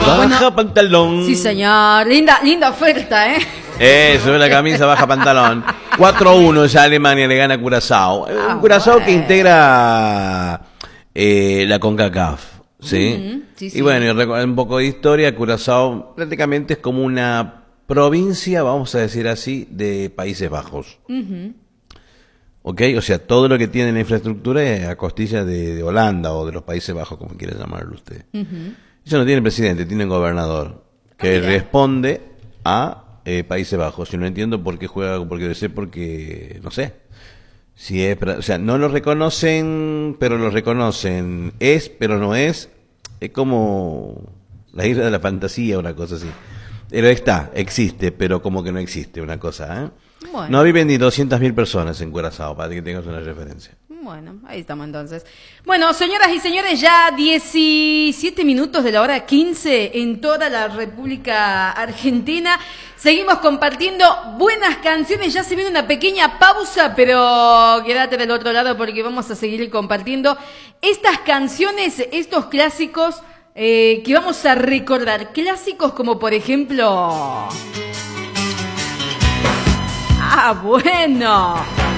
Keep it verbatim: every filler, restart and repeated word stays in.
Baja bueno, pantalón. Sí, señor. Linda, linda oferta, ¿eh? Eh, sube la camisa, baja pantalón. cuatro a uno ya Alemania le gana a Curazao. Ah, Un Curazao bueno. que integra eh, la CONCACAF. ¿Sí? Mm, sí, sí. Y bueno, y recu- un poco de historia, Curazao prácticamente es como una provincia, vamos a decir así, de Países Bajos. Uh-huh. ¿Ok? O sea, todo lo que tiene la infraestructura es a costilla de, de Holanda o de los Países Bajos, como quiera llamarlo usted. Uh-huh. Ellos no tienen presidente, tienen gobernador, que Ah, mira. responde a eh, Países Bajos. Yo no entiendo por qué juega, porque debe ser porque, no sé. Si es, pra- o sea, no lo reconocen, pero lo reconocen. Es, pero no es. Es como la isla de la fantasía, una cosa así. Pero está, existe, pero como que no existe, una cosa, ¿eh? Bueno. No viven ni doscientas mil personas en Curazao, para que tengas una referencia. Bueno, ahí estamos entonces. Bueno, señoras y señores, ya diecisiete minutos de la hora quince en toda la República Argentina. Seguimos compartiendo buenas canciones. Ya se viene una pequeña pausa, pero quédate del otro lado porque vamos a seguir compartiendo estas canciones, estos clásicos eh, que vamos a recordar. Clásicos como, por ejemplo... Ah, bueno...